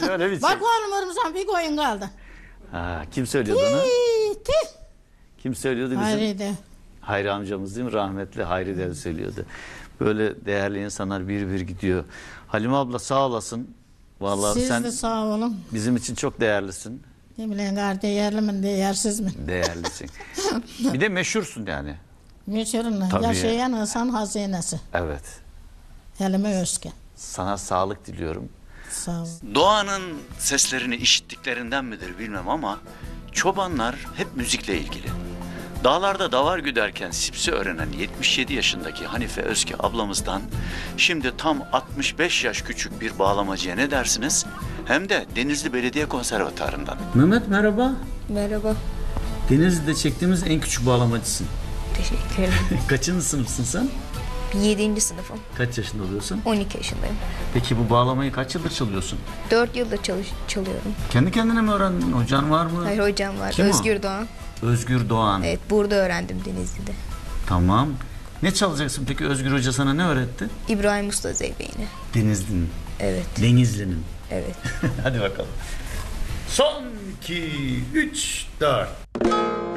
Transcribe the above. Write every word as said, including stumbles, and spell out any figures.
Şöyle bir Bak çek. oğlum Irmızan bir koyun kaldı. Ha, kim söylüyordu onu? Tih, tih. Kim söylüyordu bizim? Hayri'de. Hayri amcamız değil mi? Rahmetli Hayri de söylüyordu. Böyle değerli insanlar bir bir gidiyor. Halime abla sağ olasın. Vallahi Siz sen de sağ olun. bizim için çok değerlisin. Ne bileyim gar değerli mi değersiz mi? Değerlisin. Bir de meşhursun yani. Meşhurun Tabii. yaşayan insan hazinesi. Evet. Elime özke. Sana sağlık diliyorum. Sağ ol. Doğanın seslerini işittiklerinden midir bilmem ama çobanlar hep müzikle ilgili. Dağlarda davar güderken sipsi öğrenen yetmiş yedi yaşındaki Hanife Özke ablamızdan şimdi tam altmış beş yaş küçük bir bağlamacıya ne dersiniz? Hem de Denizli Belediye Konservatuarı'ndan. Mehmet merhaba. Merhaba. Denizli'de çektiğimiz en küçük bağlamacısın. Teşekkür ederim. Kaçıncı sınıfsın sen? yedinci sınıfım. Kaç yaşında oluyorsun? on iki yaşındayım. Peki bu bağlamayı kaç yıldır çalıyorsun? dört yıldır çalış çalıyorum. Kendi kendine mi öğrendin? Hocan var mı? Hayır, hocam var. Kim o? Özgür Doğan. Özgür Doğan. Evet, burada öğrendim Denizli'de. Tamam. Ne çalacaksın peki? Özgür Hoca sana ne öğretti? İbrahim Usta Zeybeğini. Denizli'nin. Evet. Denizli'nin. Evet. Hadi bakalım. Son iki, üç, dört.